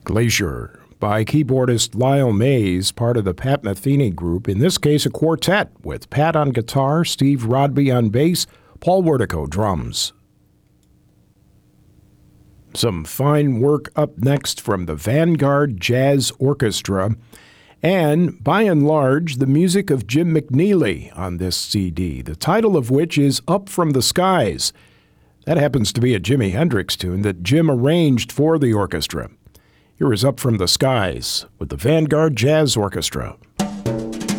Glacier by keyboardist Lyle Mays, part of the Pat Metheny Group, in this case a quartet with Pat on guitar, Steve Rodby on bass, Paul Wertico drums. Some fine work up next from the Vanguard Jazz Orchestra, and by and large the music of Jim McNeely on this CD, the title of which is Up from the Skies. That happens to be a Jimi Hendrix tune that Jim arranged for the orchestra. Here is Up from the Skies with the Vanguard Jazz Orchestra.